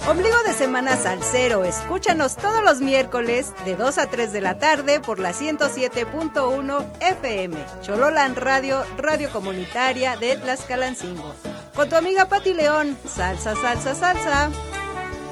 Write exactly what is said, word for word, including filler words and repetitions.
Ombligo de semana salsero, escúchanos todos los miércoles de dos a tres de la tarde por la ciento siete punto uno F M. Chololán Radio, radio comunitaria de Tlaxcalancingo. Con tu amiga Pati León, salsa, salsa, salsa.